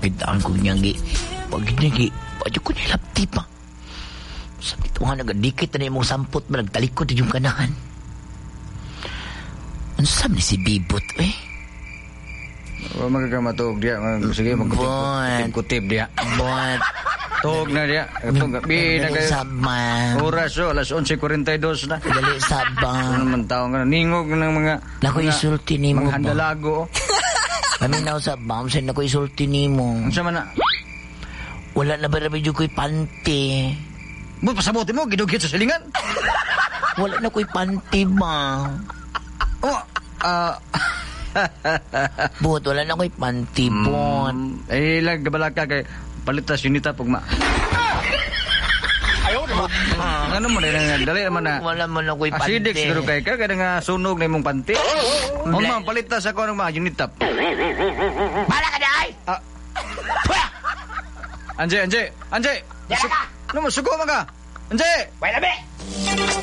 Kitaan ko niya, pag nagi, pag ko nilapti pa. Sabi ito nga, nagadikit na yung sampot, malagtalikod na yung kanahan. Ano sabi ni si Bibot, eh? Magkakamatog dia. Sige, magkutip dia. But, Tog na dia. dali sabang. Oras, alas 11:42 na. Dali sabang. Ano man taong ka na. Ningog ng mga... Naku, isulti ni mo mga ba? handalago. Kami na sa bam, saan naku isulti ni mo? Ano siya man na? Wala na ba na medyo ko'y panty? Ba't pasabuti mo? Gidugit sa silingan? Wala na ko'y panty ba? Oh, But, wala na ko'y panty, But. Lag gabalaka kay palitas unita pugma. Ano mo na dali naman na. Wala man ako'y panty. Acidic siguro kay ka kada nga sunog na imong panty. O ma palitas ako ng mga unitap. Bala ka na ay! Anje. Diyan ka! Ano mo sugo man ka? Anje. Wait a minute!